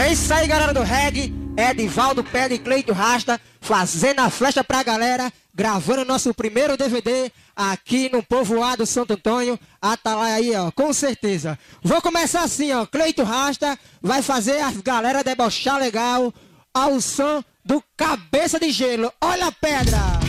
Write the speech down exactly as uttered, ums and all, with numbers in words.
É isso aí, galera do reggae. Edivaldo Pé de Cleito Rasta, fazendo a flecha pra galera, gravando nosso primeiro D V D aqui no povoado Santo Antônio. Atalaia aí, ó, com certeza. Vou começar assim, ó. Cleito Rasta vai fazer a galera debochar legal ao som do Cabeça de Gelo. Olha a pedra!